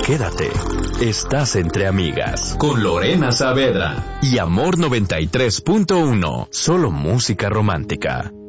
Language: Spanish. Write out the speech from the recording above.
quédate. Estás entre amigas con Lorena Saavedra y Amor 93.1. Solo música romántica.